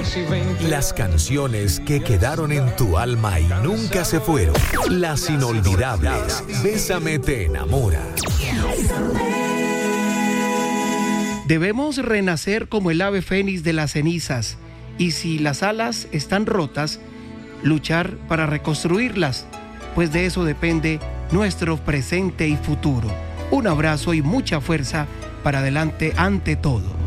Las canciones que quedaron en tu alma y nunca se fueron. Las inolvidables. Bésame te enamora. Debemos renacer como el ave fénix de las cenizas, y si las alas están rotas, luchar para reconstruirlas, pues de eso depende nuestro presente y futuro. Un abrazo y mucha fuerza para adelante ante todo.